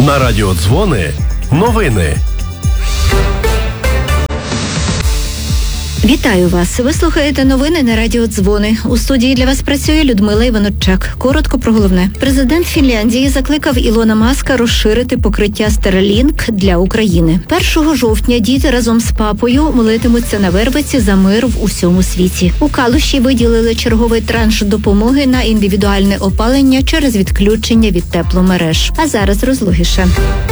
На Радіо Дзвони новини. Вітаю вас. Ви слухаєте новини на Радіо Дзвони. У студії для вас працює Людмила Іваночак. Коротко про головне. Президент Фінляндії закликав Ілона Маска розширити покриття Starlink для України. 1 жовтня діти разом з папою молитимуться на Вербиці за мир в усьому світі. У Калуші виділили черговий транш допомоги на індивідуальне опалення через відключення від тепломереж. А зараз розлогіше.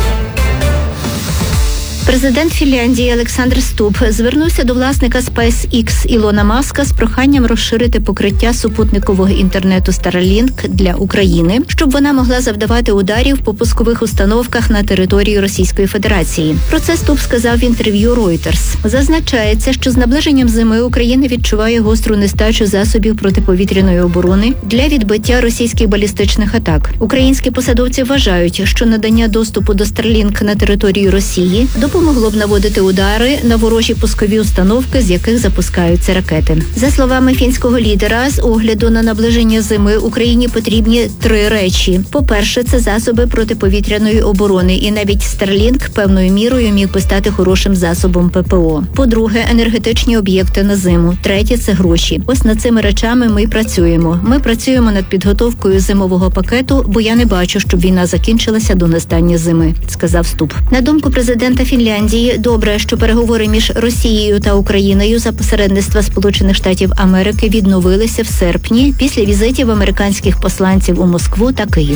Президент Фінляндії Олександр Стуб звернувся до власника SpaceX Ілона Маска з проханням розширити покриття супутникового інтернету Starlink для України, щоб вона могла завдавати ударів по пускових установках на території Російської Федерації. Про це Стуб сказав в інтерв'ю Reuters. Зазначається, що з наближенням зими Україна відчуває гостру нестачу засобів протиповітряної оборони для відбиття російських балістичних атак. Українські посадовці вважають, що надання доступу до Starlink на територію Росії допомогло б наводити удари на ворожі пускові установки, з яких запускаються ракети. За словами фінського лідера, з огляду на наближення зими Україні потрібні 3 речі. По-перше, це засоби протиповітряної оборони, і навіть Starlink певною мірою міг би стати хорошим засобом ППО. По-друге, енергетичні об'єкти на зиму. Третє – це гроші. Ось над цими речами ми й працюємо. Ми працюємо над підготовкою зимового пакету, бо я не бачу, щоб війна закінчилася до настання зими, сказав Стуб. На думку президента Фінляндії, добре, що переговори між Росією та Україною за посередництва Сполучених Штатів Америки відновилися в серпні після візитів американських посланців у Москву та Київ.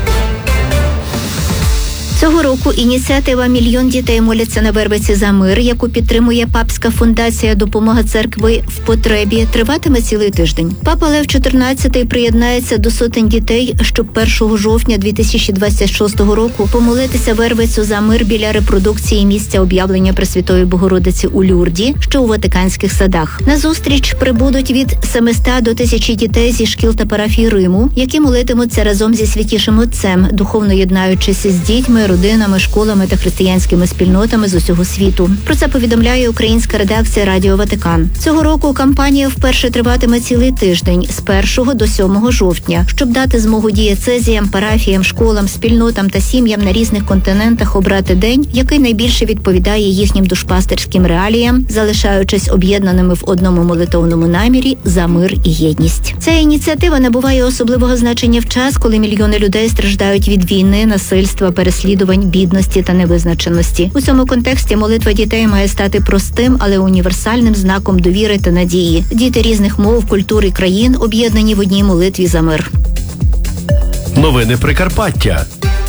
Цього року ініціатива «Мільйон дітей моляться на Вербиці за мир», яку підтримує Папська фундація «Допомога церкви в потребі», триватиме цілий тиждень. Папа Лев XIV приєднається до сотень дітей, щоб 1 жовтня 2026 року помолитися Вербицю за мир біля репродукції місця об'явлення Пресвятої Богородиці у Люрді, що у Ватиканських садах. На зустріч прибудуть від 700 до 1000 дітей зі шкіл та парафій Риму, які молитимуться разом зі Святішим Отцем, духовно єднаючись з дітьми, родинами, школами та християнськими спільнотами з усього світу. Про це повідомляє українська редакція Радіо Ватикан. Цього року кампанія вперше триватиме цілий тиждень з 1 до 7 жовтня, щоб дати змогу дієцезіям, парафіям, школам, спільнотам та сім'ям на різних континентах обрати день, який найбільше відповідає їхнім душпастерським реаліям, залишаючись об'єднаними в одному молитовному намірі за мир і єдність. Ця ініціатива набуває особливого значення в час, коли мільйони людей страждають від війни, насильства, переслідувань, бідності та невизначеності. У цьому контексті молитва дітей має стати простим, але універсальним знаком довіри та надії. Діти різних мов, культур і країн об'єднані в одній молитві за мир. Новини Прикарпаття.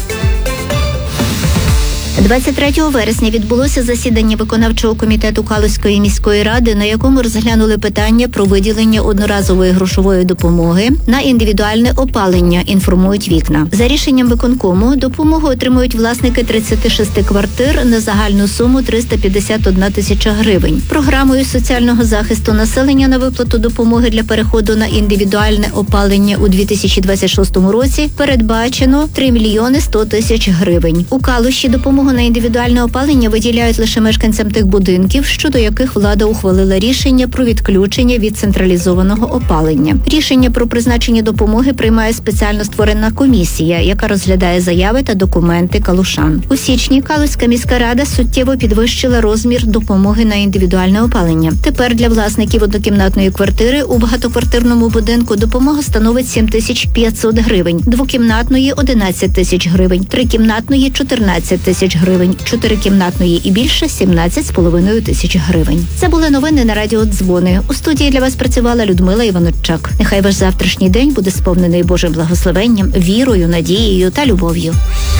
23 вересня відбулося засідання виконавчого комітету Калузької міської ради, на якому розглянули питання про виділення одноразової грошової допомоги на індивідуальне опалення, інформують вікна. За рішенням виконкому допомогу отримують власники 36 квартир на загальну суму 351 тисяча гривень. Програмою соціального захисту населення на виплату допомоги для переходу на індивідуальне опалення у 2026 році передбачено 3 мільйони 100 тисяч гривень. У Калуші допомогу на індивідуальне опалення виділяють лише мешканцям тих будинків, щодо яких влада ухвалила рішення про відключення від централізованого опалення. Рішення про призначення допомоги приймає спеціально створена комісія, яка розглядає заяви та документи калушан. У січні Калузька міська рада суттєво підвищила розмір допомоги на індивідуальне опалення. Тепер для власників однокімнатної квартири у багатоквартирному будинку допомога становить 7500 гривень, двокімнатної – 11 тисяч гривень, трикімнатної – 14 тисяч гривень, чотирикімнатної і більше – 17,5 тисяч гривень. Це були новини на Радіо Дзвони. У студії для вас працювала Людмила Іваночак. Нехай ваш завтрашній день буде сповнений Божим благословенням, вірою, надією та любов'ю.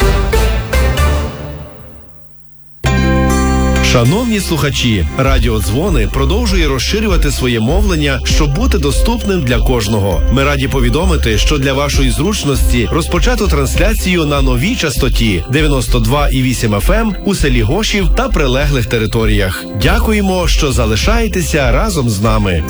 Шановні слухачі, Радіо Дзвони продовжує розширювати своє мовлення, щоб бути доступним для кожного. Ми раді повідомити, що для вашої зручності розпочато трансляцію на новій частоті 92,8 FM у селі Гошів та прилеглих територіях. Дякуємо, що залишаєтеся разом з нами.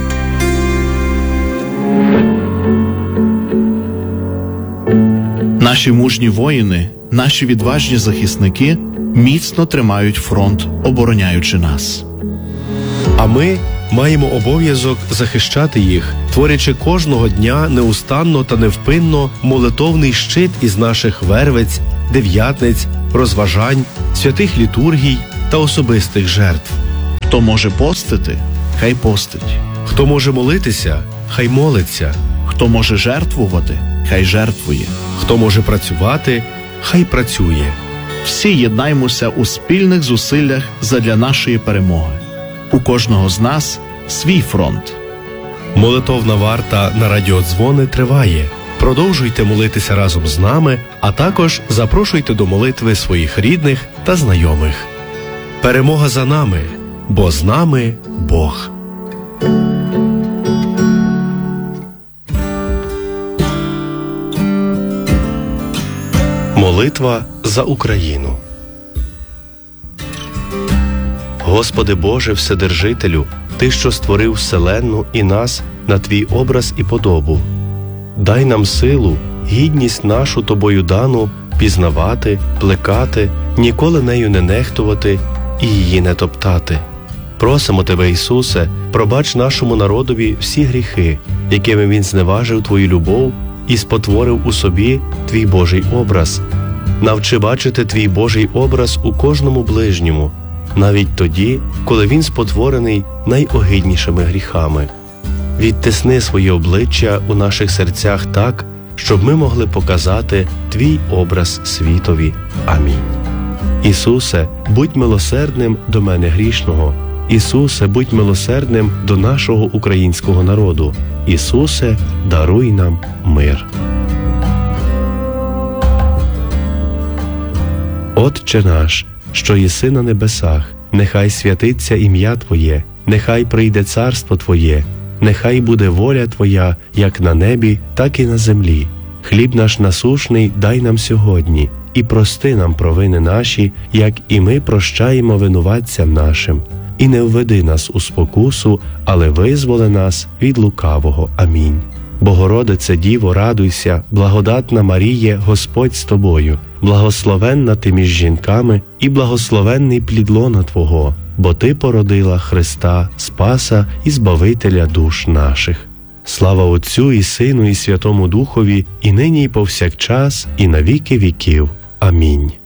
Наші мужні воїни, наші відважні захисники міцно тримають фронт, обороняючи нас. А ми маємо обов'язок захищати їх, творячи кожного дня неустанно та невпинно молитовний щит із наших вервиць, дев'ятниць, розважань, святих літургій та особистих жертв. Хто може постити, хай постить. Хто може молитися, хай молиться. Хто може жертвувати, хай жертвує. Хто може працювати, хай працює. Всі єднаймося у спільних зусиллях задля нашої перемоги. У кожного з нас свій фронт. Молитовна варта на радіодзвони триває. Продовжуйте молитися разом з нами, а також запрошуйте до молитви своїх рідних та знайомих. Перемога за нами, бо з нами Бог. Молитва за Україну. Господи Боже Вседержителю, Ти, що створив вселенну і нас на Твій образ і подобу, дай нам силу, гідність нашу Тобою дану пізнавати, плекати, ніколи нею не нехтувати і її не топтати. Просимо Тебе, Ісусе, пробач нашому народові всі гріхи, якими він зневажив Твою любов і спотворив у собі Твій Божий образ. Навчи бачити Твій Божий образ у кожному ближньому, навіть тоді, коли він спотворений найогиднішими гріхами. Відтисни своє обличчя у наших серцях так, щоб ми могли показати Твій образ світові. Амінь. Ісусе, будь милосердним до мене грішного. Ісусе, будь милосердним до нашого українського народу. Ісусе, даруй нам мир. Отче наш, що єси на небесах, нехай святиться ім'я Твоє, нехай прийде царство Твоє, нехай буде воля Твоя, як на небі, так і на землі. Хліб наш насушний дай нам сьогодні, і прости нам провини наші, як і ми прощаємо винуватцям нашим. І не введи нас у спокусу, але визволи нас від лукавого. Амінь. Богородице Діво, радуйся, благодатна Маріє, Господь з тобою, благословенна ти між жінками і благословенний плід лона Твого, бо Ти породила Христа, Спаса і Збавителя душ наших. Слава Отцю і Сину і Святому Духові, і нині і повсякчас, і на віки віків. Амінь.